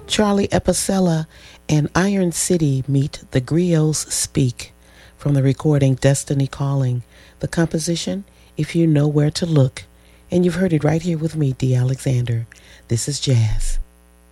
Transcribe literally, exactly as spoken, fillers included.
Charlie Epicella and Iron City meet The Griots Speak from the recording Destiny Calling. The composition, If You Know Where to Look. And you've heard it right here with me, D. Alexander. This is Jazz.